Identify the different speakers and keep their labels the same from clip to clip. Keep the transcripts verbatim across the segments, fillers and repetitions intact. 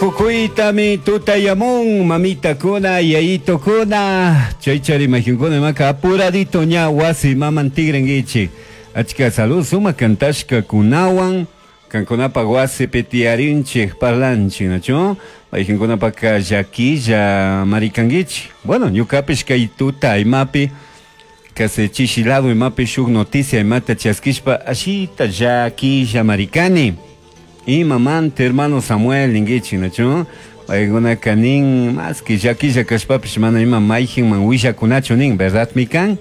Speaker 1: Jujuitami tutayamun mamita kuna yayito kuna chaychari majikuna maka apuradito ña wasi maman tigrengichi achka salud suma kantashka kunawan kankunapa wasi petiarinchik parlanchik nacho majinkunapa llakilla marikangichi bueno ñukapish kay tuta imapi kase chishilado imapi shuk noticia imata chaskishpa ashita llakilla marikani y mamante hermano Samuel ningichi nacho alguna canin más que ya aquí ya kashpapish mana ima maijin man wisha kunacho nin verdad mikan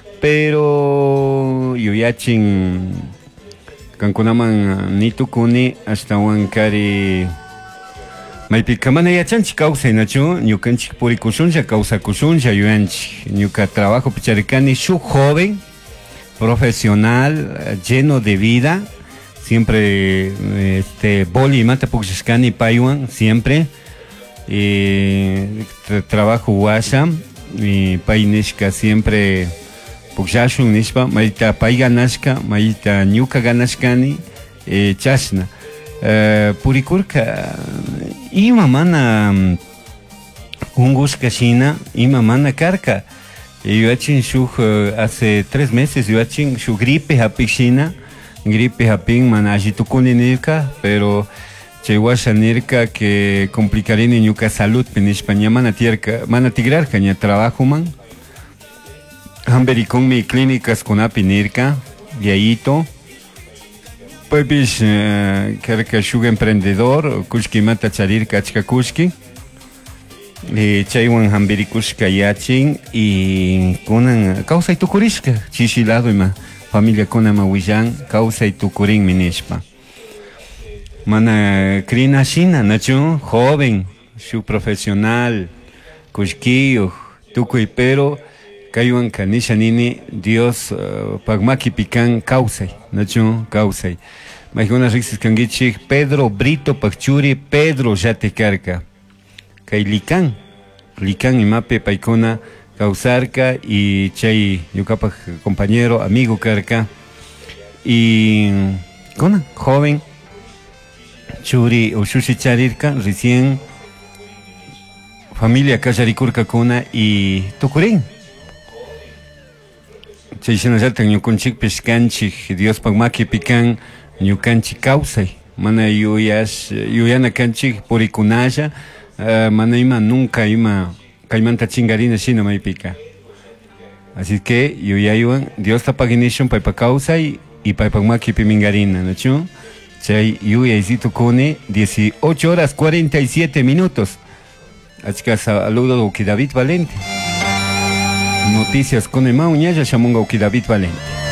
Speaker 1: pero yuyachin kankunaman nitukuni hasta wankari maypikamana yachanchi causa nacho ñukanchik purikushuncha causa kushuncha yuyanchik ñuka trabajo picharikani shuk joven profesional lleno de vida. Siempre este boli mata puxishkani paywan siempre eh, tra trabajo guasha y painishka siempre puxashun nishpa maita pay ganashka maita ñuka ganashkani eh, chashna uh, purikurka ima mana ungushka shina ima mana karka yuachin shuk uh, hace tres meses yuachin shuk gripe hapishina gripe hapin mana ajitukuni nirka pero chayguasha nirka que complicarini ñuka salud penishpa ña mana tierka mana tigrarka ña trabajo man hamberikon mi clínicas kunapi nirka yayito pues uh, karka shuk emprendedor kushki mata charirka achka kushki eh, chaywan hamberikushka yachin y kunan causa itukurishka chishilado ima familia kuna mawishan causa y tukurin minishpa mana krina shina nacho joven su profesional kushkiyo tukuy pero kaywan kanisha nini Dios uh, pagmaki pikan causa nacho causa majuna rixis kangichik Pedro Brito Pachuri Pedro Yatekarka kay likan likan imape paikuna causarca y chay yucapa compañero amigo karka y con joven churi o shushi charirka recién familia kallarikurka kuna y tukurin chay shinallata ñukunchik pishkanchik Dios pagmaki pikan ñukanchik causa mana yuyash yuyana kanchik purikunalla uh, mana ima nunca ima kaimanta chingarina shina maipika. Así que yo ya iban, Dios está paginishon pa pa causa y y pa pa maki pimingarina, ¿no? Chay yo ya hicito kone dieciocho horas cuarenta y siete minutos. Así que saludo a David Valente. Noticias con el Mauña ya chamunga David Valente.